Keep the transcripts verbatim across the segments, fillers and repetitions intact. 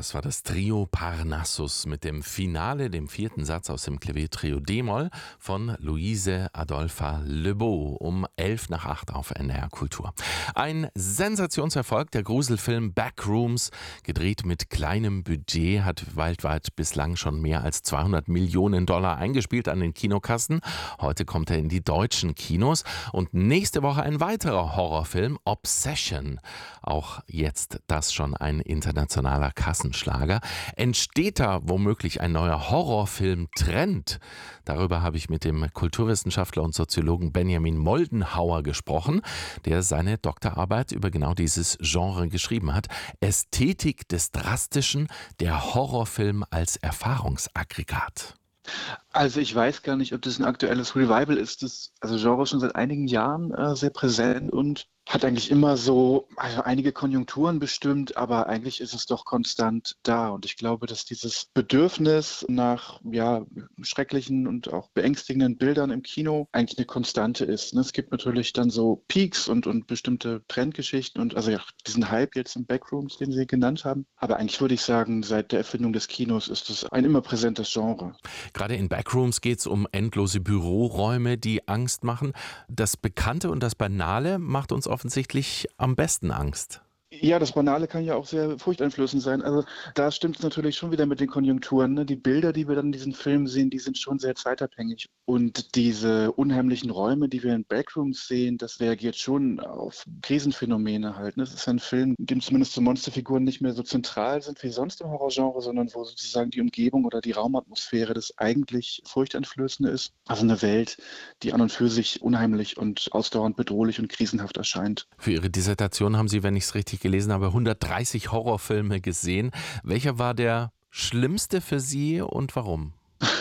Das war das Trio Parnassus mit dem Finale, dem vierten Satz aus dem Klaviertrio D-Moll von Luise Adolpha Lebeau um elf nach acht auf N D R Kultur. Ein Sensationserfolg, der Gruselfilm Backrooms, gedreht mit kleinem Budget, hat weltweit bislang schon mehr als zweihundert Millionen Dollar eingespielt an den Kinokassen. Heute kommt er in die deutschen Kinos und nächste Woche ein weiterer Horrorfilm, Obsession. Auch jetzt das schon ein internationaler Kassenschlager. Entsteht da womöglich ein neuer Horrorfilm-Trend? Darüber habe ich mit dem Kulturwissenschaftler und Soziologen Benjamin Moldenhauer gesprochen, der seine Doktorarbeit über genau dieses Genre geschrieben hat. Ästhetik des Drastischen, der Horrorfilm als Erfahrungsaggregat. Also ich weiß gar nicht, ob das ein aktuelles Revival ist. Das also Genre ist schon seit einigen Jahren äh, sehr präsent und hat eigentlich immer so also einige Konjunkturen bestimmt, aber eigentlich ist es doch konstant da. Und ich glaube, dass dieses Bedürfnis nach ja, schrecklichen und auch beängstigenden Bildern im Kino eigentlich eine Konstante ist. Ne? Es gibt natürlich dann so Peaks und, und bestimmte Trendgeschichten und also ja, diesen Hype jetzt im Backrooms, den Sie genannt haben. Aber eigentlich würde ich sagen, seit der Erfindung des Kinos ist es ein immer präsentes Genre. Gerade in Backrooms geht es um endlose Büroräume, die Angst machen. Das Bekannte und das Banale macht uns offensichtlich am besten Angst. Ja, das Banale kann ja auch sehr furchteinflößend sein. Also da stimmt es natürlich schon wieder mit den Konjunkturen. Ne? Die Bilder, die wir dann in diesen Filmen sehen, die sind schon sehr zeitabhängig. Und diese unheimlichen Räume, die wir in Backrooms sehen, das reagiert schon auf Krisenphänomene halt. Ne? Das ist ein Film, in dem zumindest so Monsterfiguren nicht mehr so zentral sind wie sonst im Horrorgenre, sondern wo sozusagen die Umgebung oder die Raumatmosphäre das eigentlich Furchteinflößende ist. Also eine Welt, die an und für sich unheimlich und ausdauernd bedrohlich und krisenhaft erscheint. Für Ihre Dissertation haben Sie, wenn ich es richtig gelesen habe, hundertdreißig Horrorfilme gesehen. Welcher war der schlimmste für Sie und warum?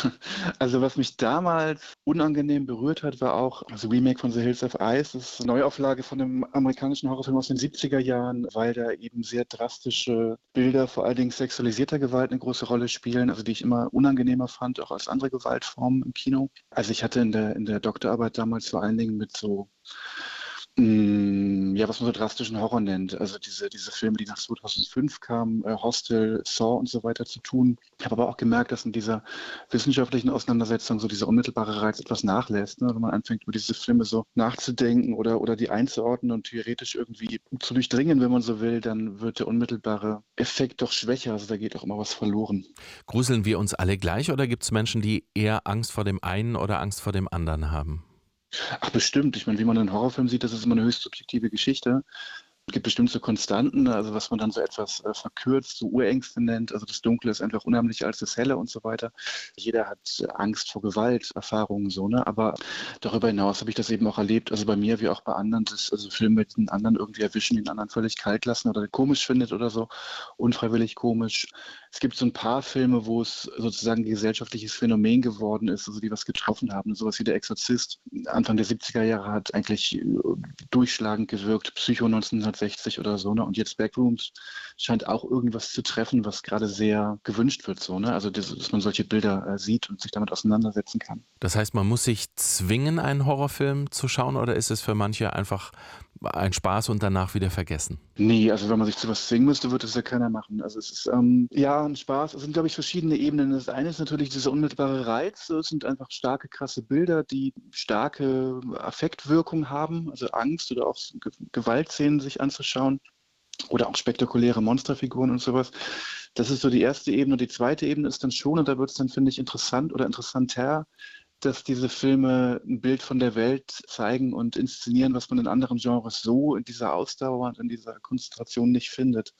Also was mich damals unangenehm berührt hat, war auch das Remake von The Hills of Ice. Das ist eine Neuauflage von einem amerikanischen Horrorfilm aus den siebziger Jahren, weil da eben sehr drastische Bilder, vor allen Dingen sexualisierter Gewalt, eine große Rolle spielen, also die ich immer unangenehmer fand, auch als andere Gewaltformen im Kino. Also ich hatte in der, in der Doktorarbeit damals vor allen Dingen mit so Mm, Ja, was man so drastischen Horror nennt. Also diese, diese Filme, die nach zweitausendfünf kamen, äh, Hostel, Saw und so weiter zu tun. Ich habe aber auch gemerkt, dass in dieser wissenschaftlichen Auseinandersetzung so dieser unmittelbare Reiz etwas nachlässt, ne? Wenn man anfängt, über diese Filme so nachzudenken oder, oder die einzuordnen und theoretisch irgendwie zu durchdringen, wenn man so will, dann wird der unmittelbare Effekt doch schwächer. Also da geht auch immer was verloren. Gruseln wir uns alle gleich oder gibt es Menschen, die eher Angst vor dem einen oder Angst vor dem anderen haben? Ach, bestimmt. Ich meine, wie man einen Horrorfilm sieht, das ist immer eine höchst subjektive Geschichte. Es gibt bestimmt so Konstanten, also was man dann so etwas äh, verkürzt, so Urängste nennt. Also das Dunkle ist einfach unheimlicher als das Helle und so weiter. Jeder hat äh, Angst vor Gewalterfahrungen so, ne? Aber darüber hinaus habe ich das eben auch erlebt, also bei mir wie auch bei anderen, dass also Filme den anderen irgendwie erwischen, den anderen völlig kalt lassen oder komisch findet oder so, unfreiwillig komisch. Es gibt so ein paar Filme, wo es sozusagen ein gesellschaftliches Phänomen geworden ist, also die was getroffen haben. Sowas wie Der Exorzist Anfang der siebziger Jahre hat eigentlich äh, durchschlagend gewirkt, Psycho neunzehnhundertsechzig oder so, ne? Und jetzt Backrooms scheint auch irgendwas zu treffen, was gerade sehr gewünscht wird, so, ne? Also das, dass man solche Bilder äh, sieht und sich damit auseinandersetzen kann. Das heißt, man muss sich zwingen, einen Horrorfilm zu schauen oder ist es für manche einfach ein Spaß und danach wieder vergessen? Nee, also wenn man sich zu was zwingen müsste, würde das ja keiner machen. Also es ist ähm, ja ein Spaß. Es sind, glaube ich, verschiedene Ebenen. Das eine ist natürlich dieser unmittelbare Reiz. Es sind einfach starke, krasse Bilder, die starke Affektwirkung haben, also Angst oder auch Ge- Gewaltszenen sich anzuschauen oder auch spektakuläre Monsterfiguren und sowas. Das ist so die erste Ebene. Und die zweite Ebene ist dann schon, und da wird es dann, finde ich, interessant oder interessanter, dass diese Filme ein Bild von der Welt zeigen und inszenieren, was man in anderen Genres so in dieser Ausdauer und in dieser Konzentration nicht findet.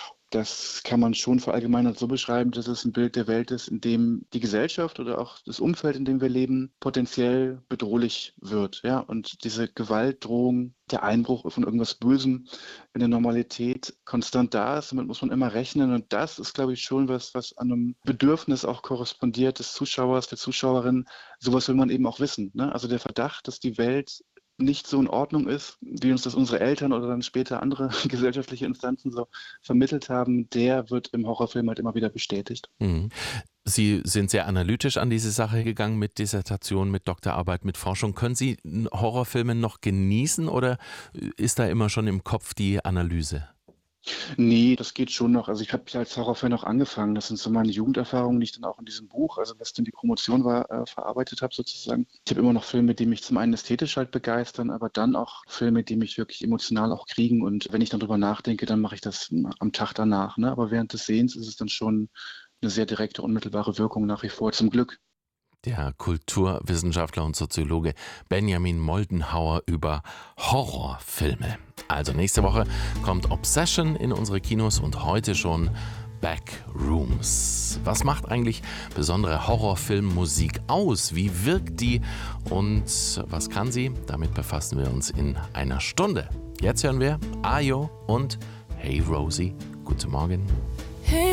Das kann man schon verallgemeinert so beschreiben, dass es ein Bild der Welt ist, in dem die Gesellschaft oder auch das Umfeld, in dem wir leben, potenziell bedrohlich wird. Ja? Und diese Gewaltdrohung, der Einbruch von irgendwas Bösem in der Normalität konstant da ist. Damit muss man immer rechnen. Und das ist, glaube ich, schon was, was an einem Bedürfnis auch korrespondiert des Zuschauers, der Zuschauerin. Sowas will man eben auch wissen. Ne? Also der Verdacht, dass die Welt nicht so in Ordnung ist, wie uns das unsere Eltern oder dann später andere gesellschaftliche Instanzen so vermittelt haben, der wird im Horrorfilm halt immer wieder bestätigt. Mhm. Sie sind sehr analytisch an diese Sache gegangen mit Dissertation, mit Doktorarbeit, mit Forschung. Können Sie Horrorfilme noch genießen oder ist da immer schon im Kopf die Analyse? Ne, das geht schon noch. Also, ich habe ja als Horrorfan auch angefangen. Das sind so meine Jugenderfahrungen, die ich dann auch in diesem Buch, also was dann die Promotion war, äh, verarbeitet habe sozusagen. Ich habe immer noch Filme, die mich zum einen ästhetisch halt begeistern, aber dann auch Filme, die mich wirklich emotional auch kriegen. Und wenn ich dann drüber nachdenke, dann mache ich das hm, am Tag danach, ne? Aber während des Sehens ist es dann schon eine sehr direkte, unmittelbare Wirkung nach wie vor, zum Glück. Der Kulturwissenschaftler und Soziologe Benjamin Moldenhauer über Horrorfilme. Also nächste Woche kommt Obsession in unsere Kinos und heute schon Backrooms. Was macht eigentlich besondere Horrorfilmmusik aus? Wie wirkt die und was kann sie? Damit befassen wir uns in einer Stunde. Jetzt hören wir Ayo und Hey Rosie. Guten Morgen.